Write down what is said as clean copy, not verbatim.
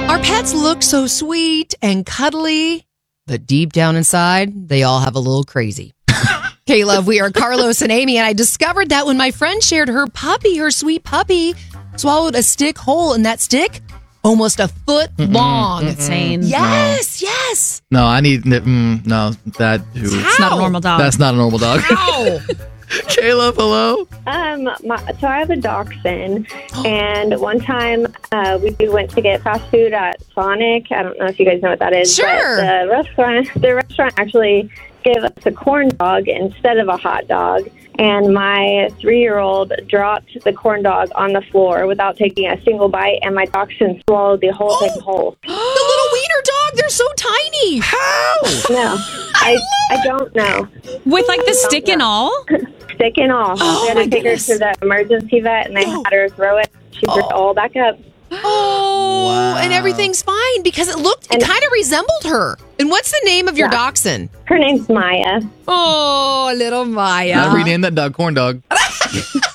Our pets look so sweet and cuddly, but deep down inside, they all have a little crazy. Okay, love, we are Carlos and Amy, and I discovered that when my friend shared her puppy, her sweet puppy, swallowed a stick whole, and that stick, almost a foot long. Insane. Yes, yes. No, I need... no, that... It's not a normal dog. That's not a normal dog. Ow. Caleb, hello? So I have a dachshund, and one time we went to get fast food at Sonic. I don't know if you guys know what that is. Sure. But the restaurant actually gave us a corn dog instead of a hot dog. And my 3-year-old dropped the corn dog on the floor without taking a single bite, and my dachshund swallowed the whole thing whole. The little wiener dog, they're so tiny. How? No, I don't know. With like the stick and all? Stick and all. Oh, they had my to take her goodness. to the emergency vet, and they had her throw it. She threw it all back up. Oh, Wow. and everything's fine because it kind of resembled her. And what's the name of your dachshund? Her name's Maya. Oh, little Maya. I renamed that dog Corn Dog.